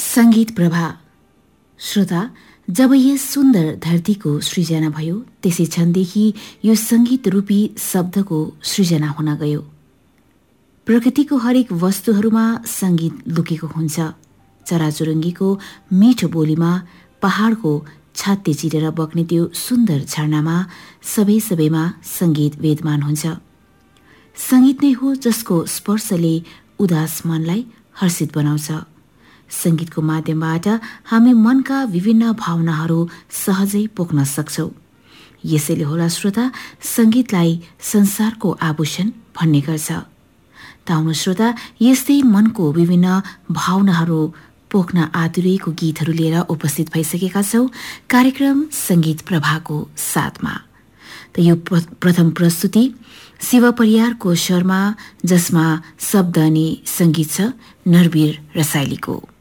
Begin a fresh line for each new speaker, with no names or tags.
संगीत प्रभा। श्रोता, जब यस सुन्दर धरतीको सृजना भयो त्यसै क्षणदेखि यो संगीत रूपी शब्दको सृजना हुन गयो। प्रकृतिको हरेक वस्तुहरूमा संगीत लुकेको हुन्छ। चराचुरुङ्गीको मिठो बोलीमा, पहाडको छात्ते चिरेर बग्ने त्यो सुन्दर झरनामा, सबैमा संगीत वेदमान हुन्छ। संगीत नै हो जसको स्पर्शले उदास मनलाई हर्षित बनाउँछ। संगीतको माध्यमबाट हामी मनका विभिन्न भावनाहरू सहजै पोख्न सक्छौं। यसैले होला श्रोता, संगीतलाई संसारको आभूषण भन्ने गर्छ। त आउनु श्रोता, यस्तै मनको विभिन्न भावनाहरू पोख्न आतुरेको गीतहरू लिएर उपस्थित भइसकेका छौं कार्यक्रम संगीत प्रभाको साथमा। त यो प्रथम प्रस्तुति शिव परियारको स्वरमा, जसमा शब्द अनि संगीत छ नरवीर रसाइलीको।